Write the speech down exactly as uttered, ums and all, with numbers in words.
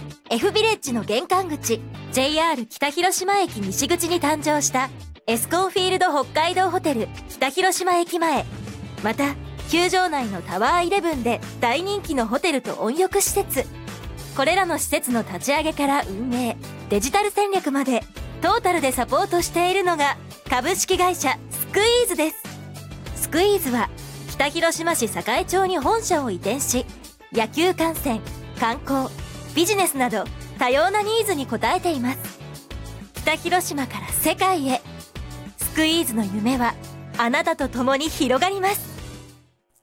F ビレッジの玄関口 ジェイアール 北広島駅西口に誕生したエスコンフィールド北海道ホテル北広島駅前、また球場内のタワーイレブンで大人気のホテルと温浴施設、これらの施設の立ち上げから運営、デジタル戦略までトータルでサポートしているのが株式会社スクイーズです。スクイーズは北広島市栄町に本社を移転し、野球観戦、観光、ビジネスなど多様なニーズに応えています。北広島から世界へ、スクイーズの夢はあなたと共に広がります。